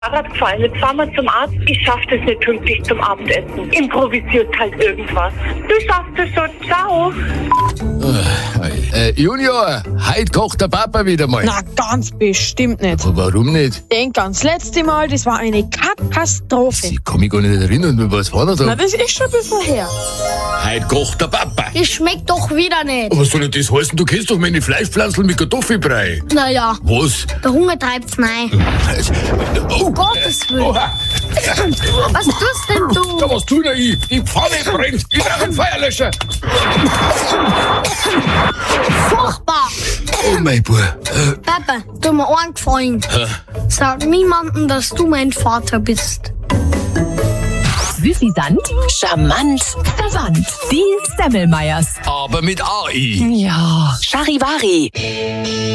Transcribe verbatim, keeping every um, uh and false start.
Fahrrad gefallen. Jetzt fahren wir zum Arzt. Ich schaff das nicht pünktlich zum Abendessen. Improvisiert halt irgendwas. Du schaffst es schon. Ciao. Äh, Junior, heute kocht der Papa wieder mal. Na, ganz bestimmt nicht. Aber warum nicht? Denk ans letzte Mal, das war eine Katastrophe. Ich kann mich gar nicht erinnern, was war da Na, da? das ist schon ein bisschen her. Heute kocht der Papa. Das schmeckt doch wieder nicht. Was soll denn das heißen? Du kennst doch meine Fleischpflanzen mit Kartoffelbrei. Naja, Was? der Hunger treibt's rein. Oh, Um Gottes Willen. Oha. Was tust denn du? Ja, was tut er ich? Die Pfanne brennt. Ich brauche einen Feuerlöscher. Furchtbar. Oh mein Bub. Äh, Papa, tu mir einen Gefallen. Sag niemandem, dass du mein Vater bist. Süffisant, charmant, verwandt. Die Semmelmeyers. aber mit A I. Ja. Charivari.